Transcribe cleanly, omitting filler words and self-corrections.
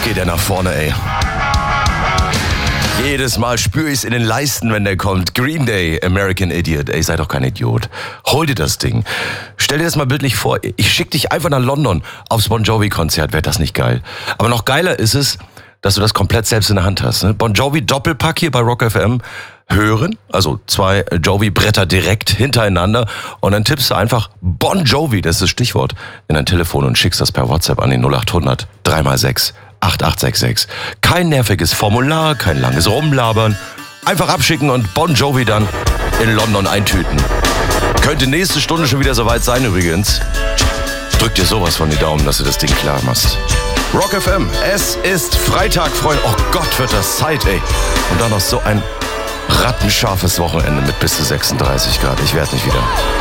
geht er nach vorne, ey. Jedes Mal spüre ich es in den Leisten, wenn der kommt. Green Day, American Idiot. Ey, sei doch kein Idiot. Hol dir das Ding. Stell dir das mal bildlich vor. Ich schick dich einfach nach London aufs Bon Jovi-Konzert. Wäre das nicht geil? Aber noch geiler ist es, dass du das komplett selbst in der Hand hast. Ne? Bon Jovi Doppelpack hier bei Rock FM. Hören, also 2 Jovi-Bretter direkt hintereinander und dann tippst du einfach Bon Jovi, das ist das Stichwort, in dein Telefon und schickst das per WhatsApp an den 0800 3x6 8866. Kein nerviges Formular, kein langes Rumlabern. Einfach abschicken und Bon Jovi dann in London eintüten. Könnte nächste Stunde schon wieder soweit sein übrigens. Drück dir sowas von die Daumen, dass du das Ding klar machst. Rock FM, es ist Freitag, Freunde. Oh Gott, wird das Zeit, ey. Und dann noch so ein rattenscharfes Wochenende mit bis zu 36 Grad. Ich werde nicht wieder.